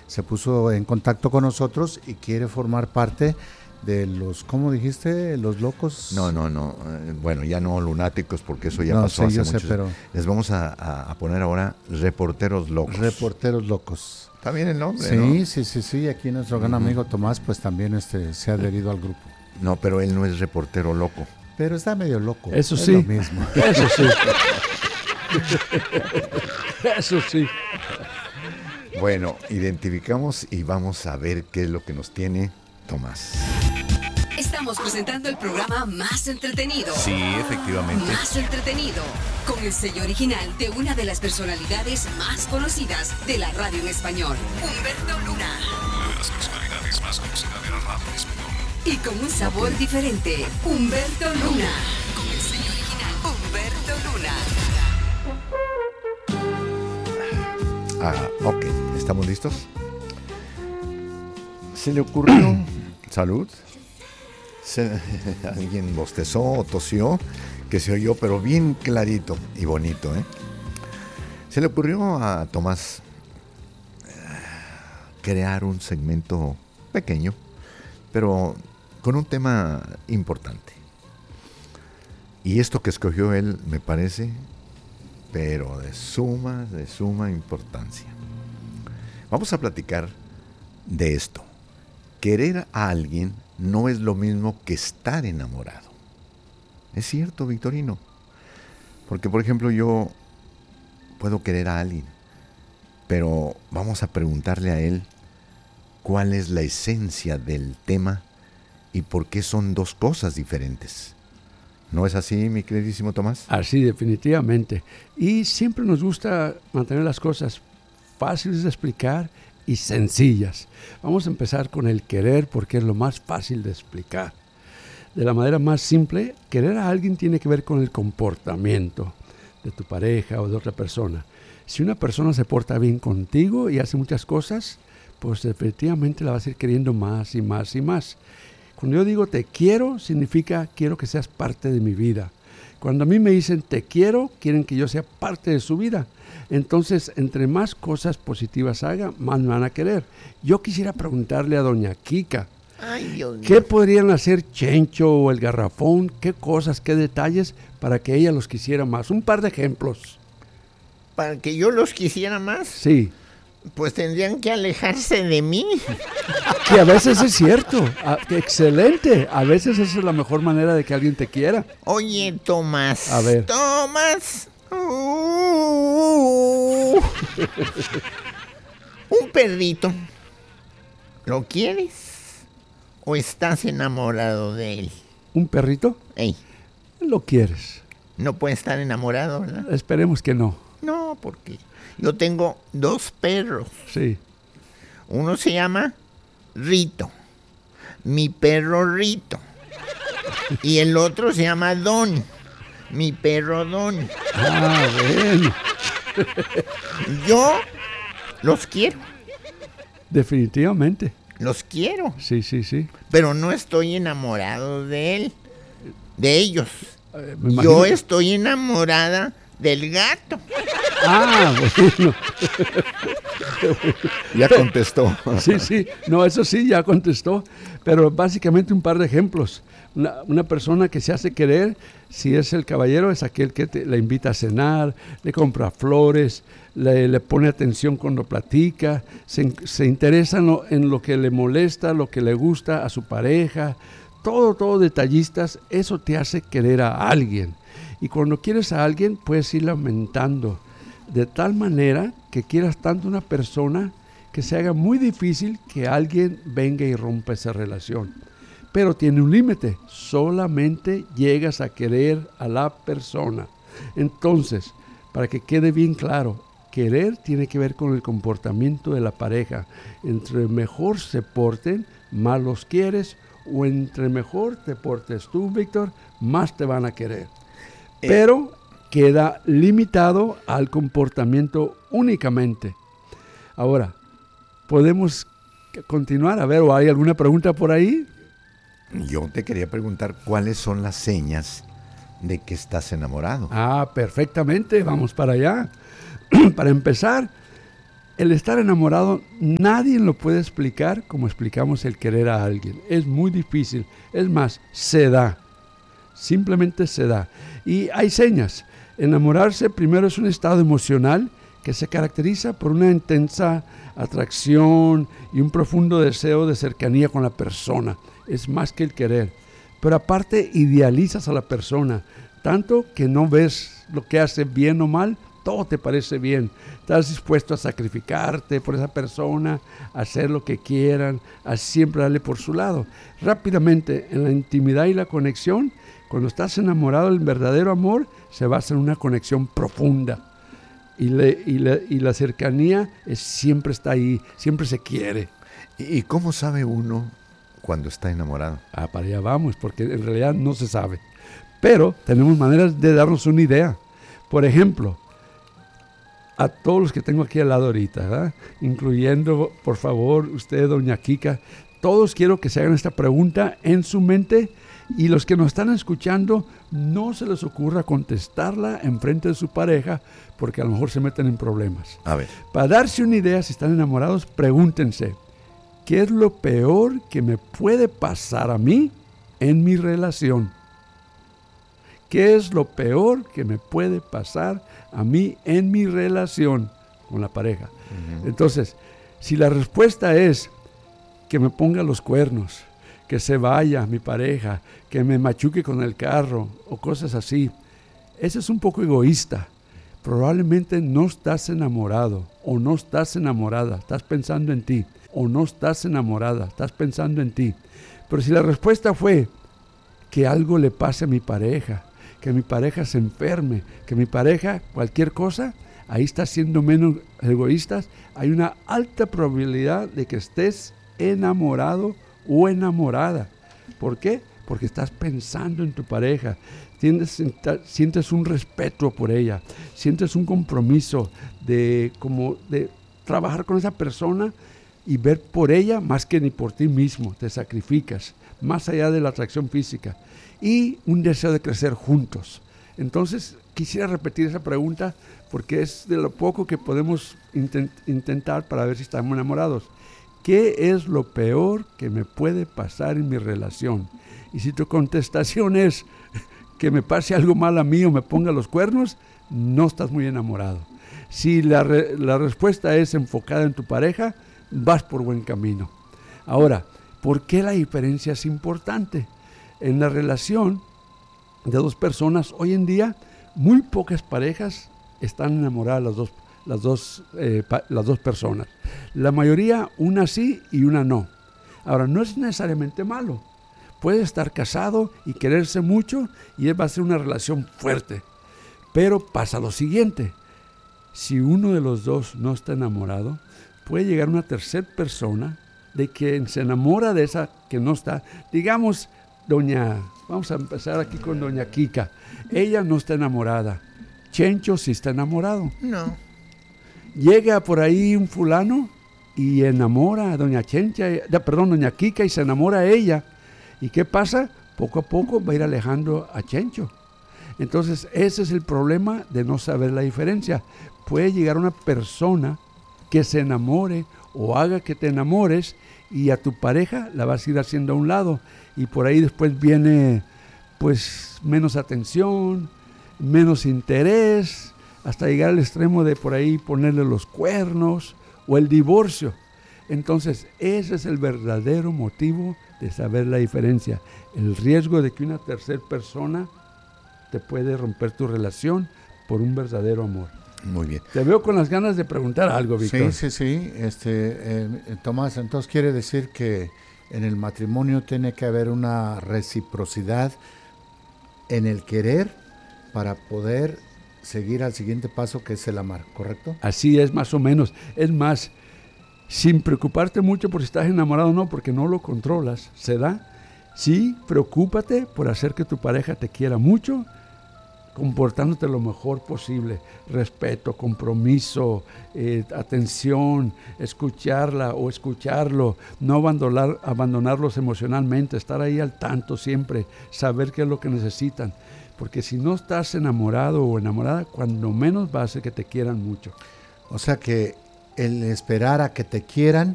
se puso en contacto con nosotros y quiere formar parte de los, ¿cómo dijiste? ¿Los locos? No. Bueno, ya no lunáticos, porque eso ya No, pasó sí, hace yo mucho. sé, pero Les vamos a poner ahora reporteros locos. reporteros locos. Está bien el nombre, Sí, ¿no? sí. Aquí nuestro gran amigo Tomás, pues también se ha adherido al grupo. No, pero él no es reportero loco. Pero está medio loco. Eso es sí. lo mismo. Eso sí. Eso sí. Bueno, identificamos y vamos a ver qué es lo que nos tiene Tomás. Estamos presentando el programa más entretenido. Sí, efectivamente. Más entretenido. Con el sello original de una de las personalidades más conocidas de la radio en español, Humberto Luna. Una de las personalidades más conocidas de la radio en español. Y con un sabor diferente, Humberto Luna. Con el sello original, Humberto Luna. Ok, ¿estamos listos? Se le ocurrió... Salud. Alguien bostezó o tosió, que se oyó, pero bien clarito y bonito, ¿eh? Se le ocurrió a Tomás crear un segmento pequeño, pero con un tema importante. Y esto que escogió él me parece, pero de suma importancia. Vamos a platicar de esto. Querer a alguien no es lo mismo que estar enamorado. Es cierto, Victorino. Porque, por ejemplo, yo puedo querer a alguien, pero vamos a preguntarle a él cuál es la esencia del tema y por qué son dos cosas diferentes. ¿No es así, mi queridísimo Tomás? Así, definitivamente. Y siempre nos gusta mantener las cosas fáciles de explicar y sencillas. Vamos a empezar con el querer porque es lo más fácil de explicar. De la manera más simple, querer a alguien tiene que ver con el comportamiento de tu pareja o de otra persona. Si una persona se porta bien contigo y hace muchas cosas, pues definitivamente la vas a ir queriendo más y más y más. Cuando yo digo te quiero, significa quiero que seas parte de mi vida. Cuando a mí me dicen te quiero, quieren que yo sea parte de su vida. Entonces, entre más cosas positivas haga, más me van a querer. Yo quisiera preguntarle a doña Kika, ¿qué podrían hacer Chencho o el Garrafón? ¿Qué cosas, qué detalles para que ella los quisiera más? Un par de ejemplos. ¿Para que yo los quisiera más? Sí. Pues tendrían que alejarse de mí. Que a veces es cierto. Excelente. A veces esa es la mejor manera de que alguien te quiera. Oye, Tomás. A ver. Tomás. Un perrito. ¿Lo quieres? ¿O estás enamorado de él? ¿Un perrito? Ey, Lo quieres. no puede estar enamorado, ¿verdad? Esperemos que no. No, porque yo tengo 2 perros. Sí. Uno se llama Rito, mi perro Rito. Y el otro se llama Don, mi perro Don. Ah, bueno. Yo los quiero, Definitivamente. los quiero, Sí, sí, sí. pero no estoy enamorado de él, de ellos. Me imagino- Yo estoy enamorada del gato. Ah, bueno. Ya contestó. Sí, sí. No, eso sí, ya contestó. Pero básicamente un par de ejemplos. Una persona que se hace querer, si es el caballero, es aquel que le invita a cenar, le compra flores, le pone atención cuando platica, se interesa en lo que le molesta, lo que le gusta a su pareja. Todo detallistas, eso te hace querer a alguien. Y cuando quieres a alguien, puedes ir aumentando. De tal manera que quieras tanto una persona que se haga muy difícil que alguien venga y rompa esa relación. Pero tiene un límite, solamente llegas a querer a la persona. Entonces, para que quede bien claro, querer tiene que ver con el comportamiento de la pareja. Entre mejor se porten, más los quieres, o entre mejor te portes tú, Víctor, más te van a querer. Pero queda limitado al comportamiento únicamente. Ahora, ¿podemos continuar? A ver, ¿o hay alguna pregunta por ahí? Yo te quería preguntar cuáles son las señas de que estás enamorado. Ah, perfectamente, vamos para allá. Para empezar, el estar enamorado, nadie lo puede explicar como explicamos el querer a alguien. Es muy difícil. Es más, se da. Simplemente se da. Y hay señas. Enamorarse primero es un estado emocional que se caracteriza por una intensa atracción y un profundo deseo de cercanía con la persona. Es más que el querer. Pero aparte idealizas a la persona, tanto que no ves lo que hace bien o mal, todo te parece bien. Estás dispuesto a sacrificarte por esa persona, a hacer lo que quieran, a siempre darle por su lado. Rápidamente, en la intimidad y la conexión, cuando estás enamorado, el verdadero amor se basa en una conexión profunda. Y la cercanía siempre está ahí, siempre se quiere. ¿Y cómo sabe uno cuando está enamorado? Para allá vamos, porque en realidad no se sabe. Pero tenemos maneras de darnos una idea. Por ejemplo, a todos los que tengo aquí al lado ahorita, ¿verdad? Incluyendo, por favor, usted, doña Kika, todos quiero que se hagan esta pregunta en su mente, y los que nos están escuchando, no se les ocurra contestarla en frente de su pareja, porque a lo mejor se meten en problemas. A ver. Para darse una idea, si están enamorados, pregúntense, ¿qué es lo peor que me puede pasar a mí en mi relación? ¿Qué es lo peor que me puede pasar a mí en mi relación con la pareja? Uh-huh. Entonces, si la respuesta es que me ponga los cuernos, que se vaya mi pareja, que me machuque con el carro o cosas así, eso es un poco egoísta. Probablemente no estás enamorado o no estás enamorada, estás pensando en ti, o no estás enamorada, estás pensando en ti. Pero si la respuesta fue que algo le pase a mi pareja, que mi pareja se enferme, que mi pareja cualquier cosa, ahí estás siendo menos egoístas. Hay una alta probabilidad de que estés enamorado o enamorada. ¿Por qué? Porque estás pensando en tu pareja, sientes un respeto por ella, sientes un compromiso de trabajar con esa persona y ver por ella más que ni por ti mismo, te sacrificas, más allá de la atracción física, y un deseo de crecer juntos. Entonces, quisiera repetir esa pregunta porque es de lo poco que podemos intentar para ver si estamos enamorados. ¿Qué es lo peor que me puede pasar en mi relación? Y si tu contestación es que me pase algo mal a mí o me ponga los cuernos, no estás muy enamorado. Si la respuesta es enfocada en tu pareja, vas por buen camino. Ahora, ¿por qué la diferencia es importante? En la relación de dos personas, hoy en día, muy pocas parejas están enamoradas las dos personas. La mayoría, una sí y una no. Ahora, no es necesariamente malo. Puede estar casado y quererse mucho y va a ser una relación fuerte. Pero pasa lo siguiente. Si uno de los dos no está enamorado, puede llegar una tercera persona de quien se enamora de esa que no está. Digamos, vamos a empezar aquí con doña Kika. Ella no está enamorada. Chencho sí está enamorado. No. Llega por ahí un fulano y enamora a doña Kika y se enamora a ella. ¿Y qué pasa? Poco a poco va a ir alejando a Chencho. Entonces, ese es el problema de no saber la diferencia. Puede llegar una persona que se enamore o haga que te enamores y a tu pareja la vas a ir haciendo a un lado. Y por ahí después viene pues menos atención, menos interés, hasta llegar al extremo de por ahí ponerle los cuernos o el divorcio. Entonces, ese es el verdadero motivo de saber la diferencia. El riesgo de que una tercera persona te puede romper tu relación por un verdadero amor. Muy bien. Te veo con las ganas de preguntar algo, Víctor. Sí. Tomás, entonces quiere decir que en el matrimonio tiene que haber una reciprocidad en el querer para poder seguir al siguiente paso, que es el amar, ¿correcto? Así es, más o menos. Es más, sin preocuparte mucho por si estás enamorado o no, porque no lo controlas, ¿se da? Sí, preocúpate por hacer que tu pareja te quiera mucho, comportándote lo mejor posible, respeto, compromiso, atención, escucharla o escucharlo, no abandonarlos emocionalmente, estar ahí al tanto siempre, saber qué es lo que necesitan, porque si no estás enamorado o enamorada, cuando menos va a hacer que te quieran mucho. O sea que el esperar a que te quieran